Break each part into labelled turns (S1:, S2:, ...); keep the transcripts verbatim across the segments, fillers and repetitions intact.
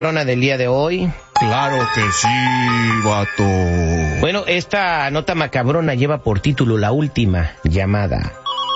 S1: del día de hoy.
S2: Claro que sí, vato.
S1: Bueno, esta nota macabrona lleva por título La Última Llamada.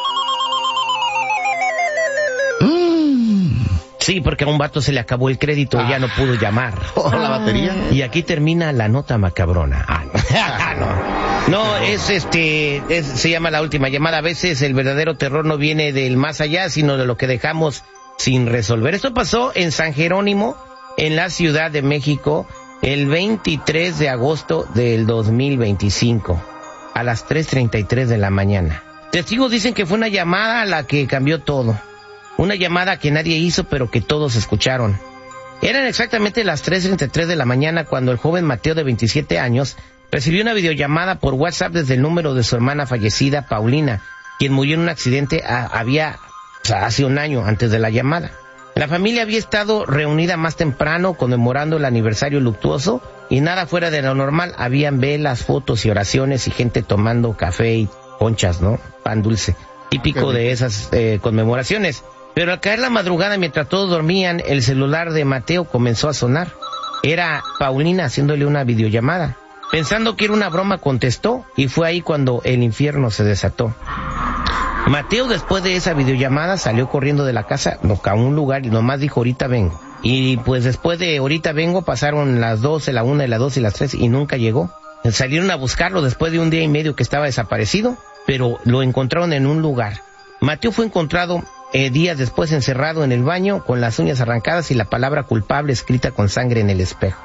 S2: Mm.
S1: Sí, porque a un vato se le acabó el crédito y ya no pudo llamar.
S2: Oh, la batería.
S1: Y aquí termina la nota macabrona. Ah, no. No, es este, es, se llama La Última Llamada. A veces el verdadero terror no viene del más allá, sino de lo que dejamos sin resolver. Esto pasó en San Jerónimo, en la Ciudad de México, el veintitrés de agosto del dos mil veinticinco, a las tres treinta y tres de la mañana. Testigos dicen que fue una llamada la que cambió todo. Una llamada que nadie hizo, pero que todos escucharon. Eran exactamente las tres treinta y tres de la mañana cuando el joven Mateo, de veintisiete años, recibió una videollamada por WhatsApp desde el número de su hermana fallecida, Paulina, quien murió en un accidente a, había, o sea, hace un año antes de la llamada. La familia había estado reunida más temprano conmemorando el aniversario luctuoso y nada fuera de lo normal. Habían velas, fotos y oraciones y gente tomando café y conchas, ¿no? Pan dulce, típico de esas eh, conmemoraciones. Pero al caer la madrugada, mientras todos dormían, el celular de Mateo comenzó a sonar. Era Paulina haciéndole una videollamada. Pensando que era una broma, contestó y fue ahí cuando el infierno se desató. Mateo, después de esa videollamada, salió corriendo de la casa a un lugar y nomás dijo, ahorita vengo. Y pues después de ahorita vengo, pasaron las doce, la una, la dos y las tres y nunca llegó. Salieron a buscarlo después de un día y medio que estaba desaparecido, pero lo encontraron en un lugar. Mateo fue encontrado eh, días después encerrado en el baño con las uñas arrancadas y la palabra culpable escrita con sangre en el espejo.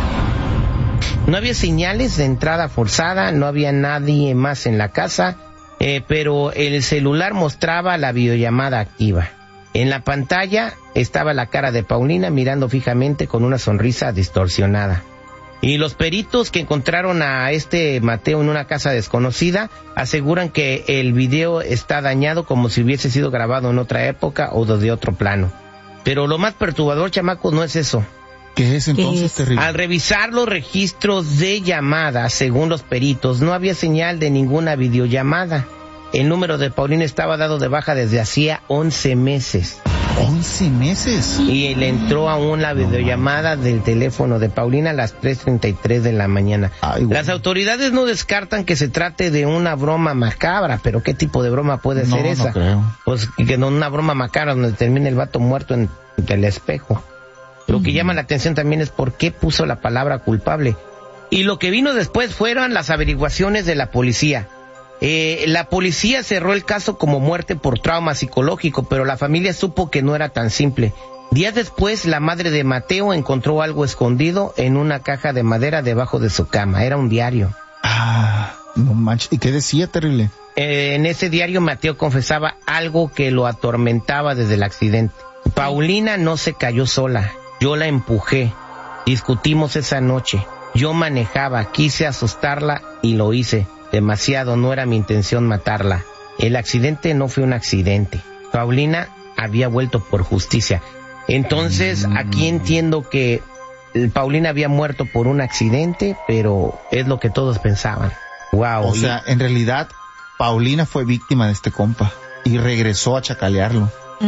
S1: No había señales de entrada forzada, no había nadie más en la casa. Eh, pero el celular mostraba la videollamada activa. En la pantalla estaba la cara de Paulina mirando fijamente con una sonrisa distorsionada. Y los peritos que encontraron a este Mateo en una casa desconocida aseguran que el video está dañado como si hubiese sido grabado en otra época o desde otro plano. Pero lo más perturbador, chamacos, no es eso.
S2: ¿Qué es entonces?
S1: ¿Qué es?
S2: Terrible.
S1: Al revisar los registros de llamadas, según los peritos, no había señal de ninguna videollamada. El número de Paulina estaba dado de baja desde hacía once meses.
S2: ¿once meses?
S1: Y le entró aún la videollamada del teléfono de Paulina a las tres treinta y tres de la mañana. Ay, bueno. Las autoridades no descartan que se trate de una broma macabra, pero ¿qué tipo de broma puede
S2: no,
S1: ser esa?
S2: No creo.
S1: Pues que no una broma macabra donde termina el vato muerto en, en el espejo. Lo que llama la atención también es por qué puso la palabra culpable. Y lo que vino después fueron las averiguaciones de la policía. Eh, la policía cerró el caso como muerte por trauma psicológico, pero la familia supo que no era tan simple. Días después, la madre de Mateo encontró algo escondido en una caja de madera debajo de su cama. Era un diario.
S2: Ah, no manches. ¿Y qué decía, terrible?
S1: Eh, en ese diario, Mateo confesaba algo que lo atormentaba desde el accidente. Paulina no se cayó sola. Yo la empujé. Discutimos esa noche. Yo manejaba, quise asustarla y lo hice. Demasiado, no era mi intención matarla. El accidente no fue un accidente. Paulina había vuelto por justicia. Entonces, aquí entiendo que Paulina había muerto por un accidente, pero es lo que todos pensaban. Wow.
S2: O sea, en realidad, Paulina fue víctima de este compa y regresó a chacalearlo.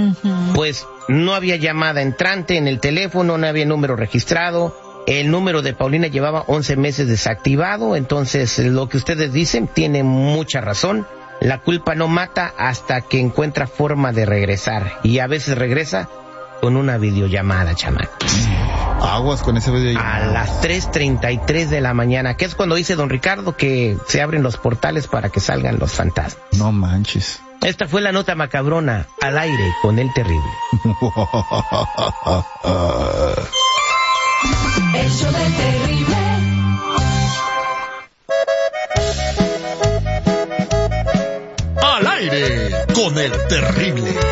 S1: Pues no había llamada entrante en el teléfono, no había número registrado. El número de Paulina llevaba once meses desactivado, entonces lo que ustedes dicen tiene mucha razón. La culpa no mata hasta que encuentra forma de regresar, y a veces regresa con una videollamada, chamacos.
S2: Aguas con ese videollamada.
S1: A las tres treinta y tres de la mañana, que es cuando dice don Ricardo que se abren los portales para que salgan los fantasmas.
S2: No manches.
S1: Esta fue la nota macabrona al aire con el terrible.
S3: El show del terrible.
S4: Al aire con el terrible.